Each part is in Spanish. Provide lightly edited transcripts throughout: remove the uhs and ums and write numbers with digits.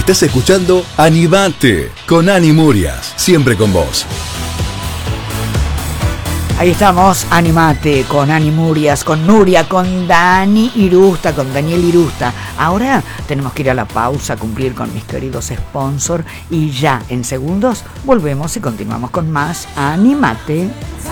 Estás escuchando Animate con Ani Murias, siempre con vos. Ahí estamos, Animate con Ani Murias, con Nuria, con Dani Irusta, con Daniel Irusta. Ahora tenemos que ir a la pausa, cumplir con mis queridos sponsors y ya en segundos volvemos y continuamos con más Animate.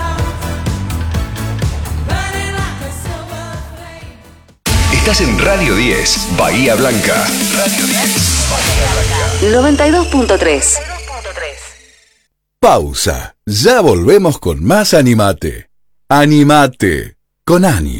Estás en Radio 10, Bahía Blanca. Radio 10, Bahía Blanca. 92.3. Pausa. Ya volvemos con más Animate. Animate con Ani.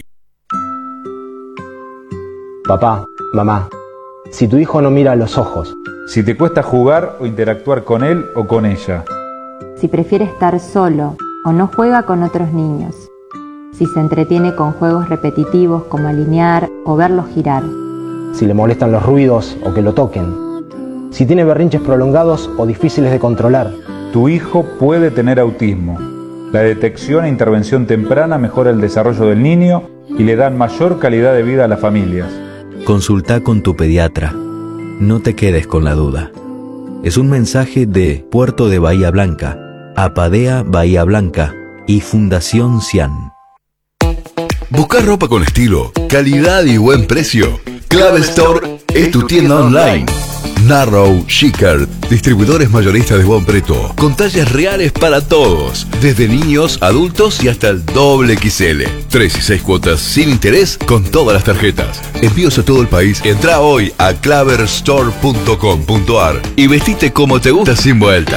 Papá, mamá, si tu hijo no mira a los ojos, si te cuesta jugar o interactuar con él o con ella, si prefiere estar solo o no juega con otros niños, si se entretiene con juegos repetitivos como alinear o verlos girar, si le molestan los ruidos o que lo toquen, si tiene berrinches prolongados o difíciles de controlar, tu hijo puede tener autismo. La detección e intervención temprana mejora el desarrollo del niño y le dan mayor calidad de vida a las familias. Consulta con tu pediatra. No te quedes con la duda. Es un mensaje de Puerto de Bahía Blanca, Apadea Bahía Blanca y Fundación Cian. ¿Buscas ropa con estilo, calidad y buen precio? Clave Store es tu tienda online. Narrow, Chicker, distribuidores mayoristas de buen precio, con tallas reales para todos, desde niños, adultos y hasta el doble XL. 3 y 6 cuotas sin interés con todas las tarjetas. Envíos a todo el país. Entra hoy a claverstore.com.ar y vestite como te gusta sin vueltas.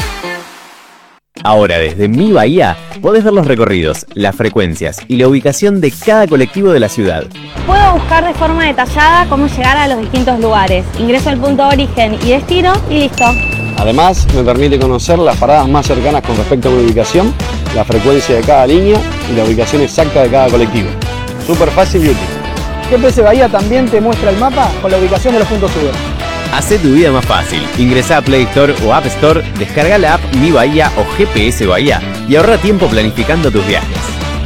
Ahora desde Mi Bahía podés ver los recorridos, las frecuencias y la ubicación de cada colectivo de la ciudad. Puedo buscar de forma detallada cómo llegar a los distintos lugares. Ingreso al punto de origen y destino y listo. Además, me permite conocer las paradas más cercanas con respecto a mi ubicación, la frecuencia de cada línea y la ubicación exacta de cada colectivo. Súper fácil y útil. GPS Bahía también te muestra el mapa con la ubicación de los puntos sube. Hacé tu vida más fácil. Ingresá a Play Store o App Store, descarga la app Mi Bahía o GPS Bahía y ahorra tiempo planificando tus viajes.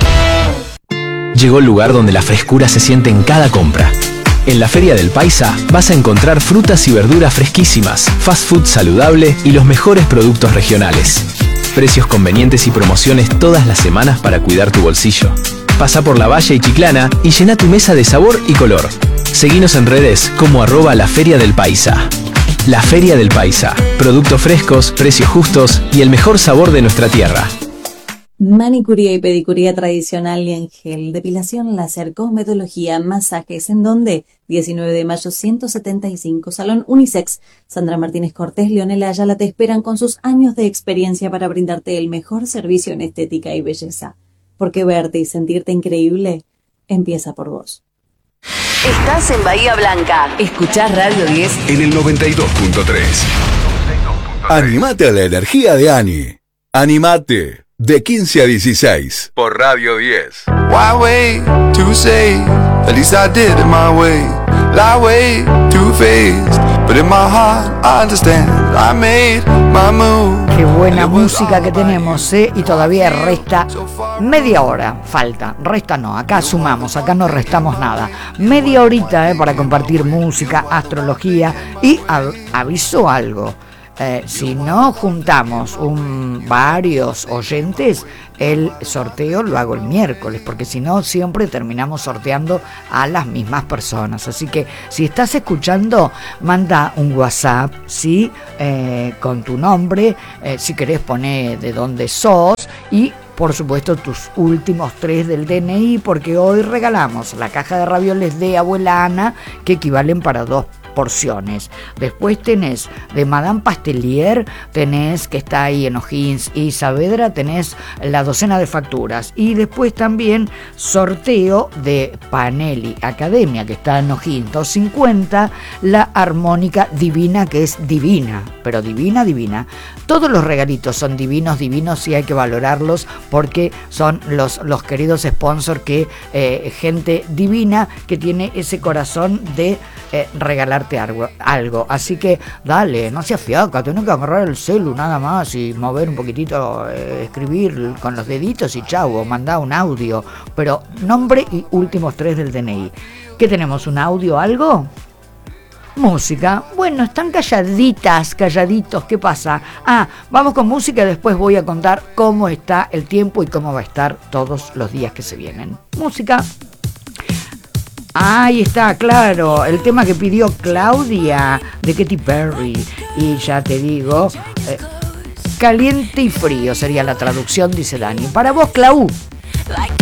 Llegó el lugar donde la frescura se siente en cada compra. En la Feria del Paisa vas a encontrar frutas y verduras fresquísimas, fast food saludable y los mejores productos regionales. Precios convenientes y promociones todas las semanas para cuidar tu bolsillo. Pasa por La Valle y Chiclana y llena tu mesa de sabor y color. Seguinos en redes como @La Feria del Paisa. La Feria del Paisa. Productos frescos, precios justos y el mejor sabor de nuestra tierra. Manicuría y pedicuría tradicional y en gel, depilación láser, cosmetología, masajes, ¿en dónde? 19 de mayo 175, Salón Unisex. Sandra Martínez Cortés, Leonela Ayala te esperan con sus años de experiencia para brindarte el mejor servicio en estética y belleza. Porque verte y sentirte increíble empieza por vos. Estás en Bahía Blanca. Escuchás Radio 10 en el 92.3. Animate a la energía de Ani. Animate. De 15 a 16 por Radio 10. Why wait to say, at least I did it my way. Lie way too faced, but in my heart I understand. I made my move. Qué buena música que tenemos, ¿eh? Y todavía resta media hora, falta, resta no, acá sumamos, acá no restamos nada. Media horita, para compartir música, astrología y aviso algo. Si no juntamos varios oyentes, el sorteo lo hago el miércoles, porque si no siempre terminamos sorteando a las mismas personas. Así que si estás escuchando, manda un WhatsApp, ¿sí? Con tu nombre, si querés poner de dónde sos y por supuesto tus últimos 3 del DNI, porque hoy regalamos la caja de ravioles de Abuela Ana, que equivalen para 2 porciones. Después tenés de Madame Pastelier, tenés que está ahí en O'Higgins y Saavedra, tenés la docena de facturas. Y después también sorteo de Panelli Academia, que está en O'Higgins 250, la armónica divina, que es divina, pero divina, divina. Todos los regalitos son divinos y hay que valorarlos porque son los queridos sponsors que gente divina que tiene ese corazón de regalarte algo. Así que dale, no seas fiaca, tenés que agarrar el celu nada más y mover un poquitito, escribir con los deditos y chau, o mandar un audio, pero nombre y últimos 3 del DNI. ¿Qué tenemos? ¿Un audio algo? Música. Bueno, están calladitos. ¿Qué pasa? Vamos con música y después voy a contar cómo está el tiempo y cómo va a estar todos los días que se vienen. Música. Ahí está, claro, el tema que pidió Claudia de Katy Perry. Y ya te digo, caliente y frío sería la traducción, dice Dani. Para vos, Clau.